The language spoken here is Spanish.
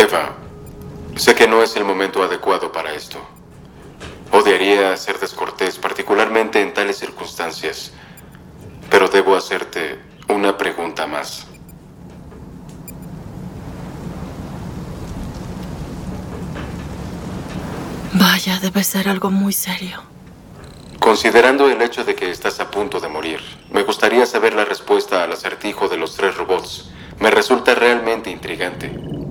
Eva, sé que no es el momento adecuado para esto. Odiaría ser descortés, particularmente en tales circunstancias, pero debo hacerte una pregunta más. Vaya, debe ser algo muy serio. Considerando el hecho de que estás a punto de morir, me gustaría saber la respuesta al acertijo de los 3 robots. Me resulta realmente intrigante.